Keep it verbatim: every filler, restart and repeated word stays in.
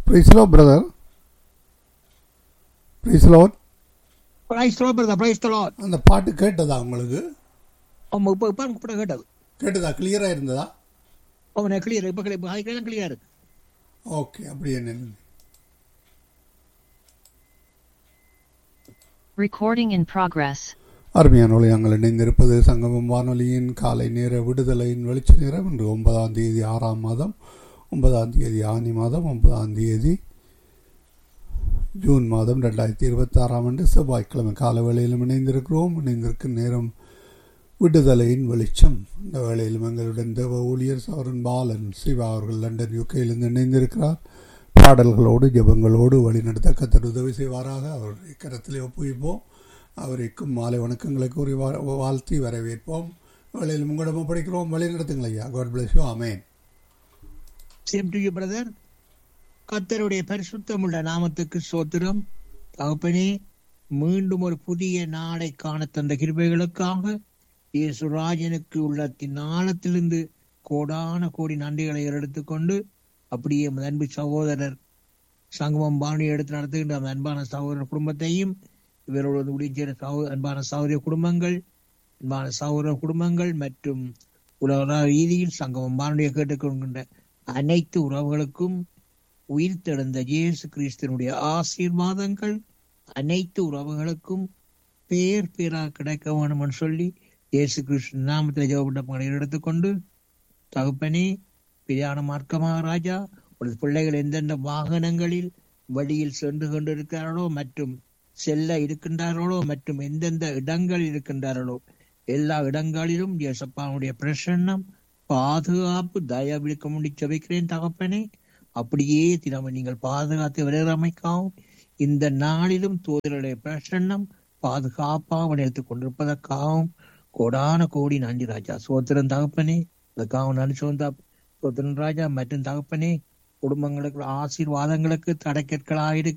Praise the Lord, brother. Praise the Lord. Praise the Lord, brother. Praise the Lord. அந்த பாட்டு கேட்டதா உங்களுக்கு? ஆமா, இப்போ இப்போ கூட கேட்டது. கேட்டதா? கிளியரா இருந்ததா? அவனை கிளியர் இப்போ கிளியர் கிளியர் இருக்கு. ஓகே, அப்படியே நின்னு. Recording in progress. அருமையானவர்களே, நாங்கள் இணைந்திருப்பது சங்கமம் வானொலியின் காலை நேர விடுதலையின் வெளிச்ச நேரம். இன்று ஒன்பதாம் தேதி ஆறாம் மாதம், ஒன்பதாம் தேதி ஆனி மாதம், ஒன்பதாம் தேதி ஜூன் மாதம் ரெண்டாயிரத்தி இருபத்தி ஆறாம் ஆண்டு செவ்வாய்க்கிழமை கால வேளையிலும் இணைந்திருக்கிறோம். இணைந்திருக்கும் நேரம் விடுதலையின் வெளிச்சம். இந்த வேளையிலும் எங்களுடன் தேவ ஊழியர் சவரன் பாலன் சிவா அவர்கள் லண்டன் யூகேயிலிருந்து இணைந்திருக்கிறார். பாடல்களோடு ஜெபங்களோடு வழிநடத்த கர்த்தர் உதவி செய்வாராக. அவருடைய கரத்திலே ஒப்புவிப்போம். அவருக்கும் மாலை வணக்கங்களை கூறி வாழ்த்தி வரவேற்போம். வேளையிலும் உங்களிடம் படிக்கிறோம். வழி நடத்துங்கள் ஐயா. God bless you. Amen. Same to you, brother. கர்த்தருடைய பரிசுத்தமுள்ள நாமத்துக்கு ஸ்தோத்திரம். தகப்பனே, மீண்டும் ஒரு புதிய நாளை காண தந்த கிருபைகளுக்காக இயேசுராஜனுக்கு உள்ளத்தின் ஆழத்திலிருந்து கோடான கோடி நன்றிகளை எடுத்துக்கொண்டு, அப்படியே அன்பு சகோதரர் சங்கமம் பாணி எடுத்து நடத்துகின்ற அந்த அன்பான சகோதரர் குடும்பத்தையும், இவரோடு முடிஞ்ச சகோ அன்பான சகோதரிய குடும்பங்கள், அன்பான சகோதர குடும்பங்கள் மற்றும் உலக ரீதியில் சங்கமம் பாணியை கேட்டுக்கொள்கின்ற அனைத்து உறவுகளுக்கும் உயிர் தெழுந்த இயேசு கிறிஸ்துவனுடைய ஆசீர்வாதங்கள் அனைத்து உறவுகளுக்கும் பேர் பேராக கிடைக்க வேணும்னு சொல்லி இயேசு கிறிஸ்து நாமத்தில் ஜெபப்பட்ட எடுத்துக்கொண்டு, தகப்பனே, பிரியான மார்க்கமாக ராஜா, ஒரு பிள்ளைகள் எந்தெந்த வாகனங்களில் வழியில் சென்று கொண்டிருக்கிறார்களோ மற்றும் செல்ல இருக்கின்றார்களோ மற்றும் எந்தெந்த இடங்களில் இருக்கின்றார்களோ எல்லா இடங்களிலும் இயேசப்பாவுடைய பிரசன்னம் பாதுகாப்பு தயவிருக்க முடி ஜெபிக்கிறேன் தகப்பனே. அப்படியே தினமும் நீங்கள் பாதுகாத்து வருகிறமைக்காகவும் இந்த நாளிலும் தூதருடைய பிரசன்னம் பாதுகாப்பாக எடுத்துக் கொண்டிருப்பதற்காகவும் கோடான கோடி நன்றி ராஜா. சோத்திரன் தகப்பனே, அதுக்காக நன்றி சொந்த சோத்திரன் ராஜா. மற்றும் தகப்பனே, குடும்பங்களுக்கு ஆசீர்வாதங்களுக்கு தடைக்கற்களாயிரு